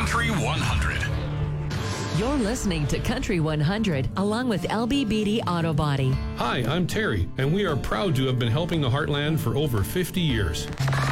Country 100. You're listening to Country 100 along with LBBD Auto Body. Hi, I'm Terry, and we are proud to have been helping the Heartland for over 50 years.